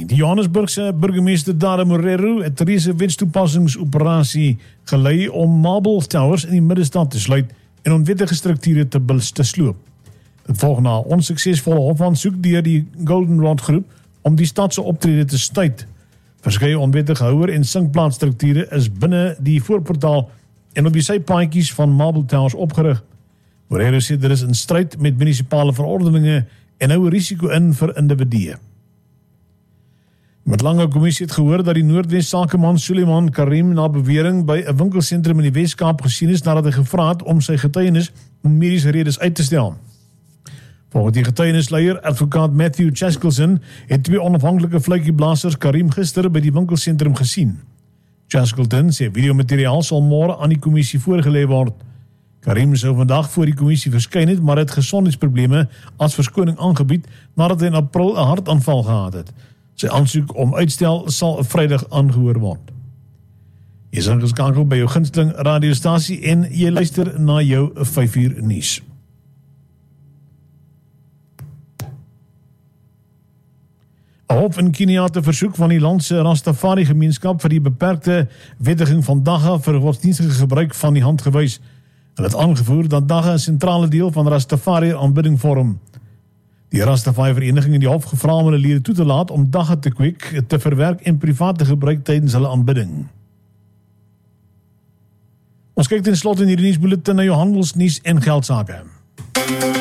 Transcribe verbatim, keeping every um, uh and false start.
Die Johannesburgse burgemeester Dara Moreira het Therese wetstoepassingsoperasie gelei om Marble Towers in die middestad te sluit en onwettige strukture te, te sloop. Dit volg na onsuksesvolle hofaansoek deur die Goldenrod groep om die stadse optrede te stuit. Verskeie onwettige houer en sinkplaatstrukture is binne die voorportaal en op die sypaadjies van Marble Towers opgerig. Moreira sê dit is in stryd met munisipale verordeninge en hou 'n risiko in vir individue. Met lange kommissie het gehoor dat die Noordwes sakeman Suleiman Karim na bewering by 'n winkelsentrum in die Weskaap gesien is nadat hy gevra het om sy getuienis om mediese redes uit te stel. Volgens die getuienisleier, advokaat Matthew Chaskelson, het twee onafhanklike fluitjieblassers Karim gister by die winkelsentrum gesien. Chaskelson sê videomateriaal sal môre aan die kommissie voorgelê word. Karim sou vandag voor die kommissie verskyn het, maar het gesondheidsprobleme as verskoning aangebied nadat hy in April 'n hartaanval gehad het. Sy aansoek om uitstel sal Vrydag aangehoor word. Jy is ingeskakel by jou gunsteling radiostasie en jy luister na jou vyf uur nuus. 'n Hof in Kenia het 'n versoek van die land se Rastafari gemeenskap vir die beperkte wettiging van Dagga vir godsdienstige gebruik van die hand gewys. Hulle het aangevoer dat Dagga 'n sentrale deel van Rastafari aanbidding vorm. Die Rastafari vereniging het die hof gevra om hulle lede toe te laat om Dagga te kweek, te verwerk en privaat te gebruik tydens hulle aanbidding. Ons kyk ten slotte in hierdie nuusbulletin na jou handelsnuus en geldsaake.